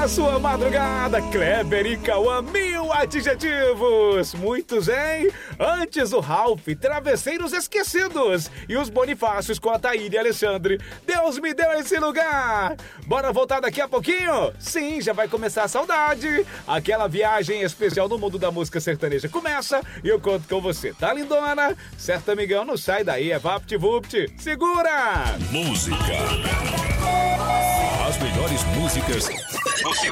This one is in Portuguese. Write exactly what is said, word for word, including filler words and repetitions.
na sua madrugada, Kleber e Cauã, mil adjetivos. Muitos, hein? Antes o Ralph, Travesseiros Esquecidos. E os Bonifácios com a Taíra e Alexandre, Deus me deu esse lugar. Bora voltar daqui a pouquinho? Sim, já vai começar a saudade. Aquela viagem especial no mundo da música sertaneja começa e eu conto com você, tá, lindona? Certo, amigão? Não sai daí, é VaptVupt. Segura! Música. As melhores músicas você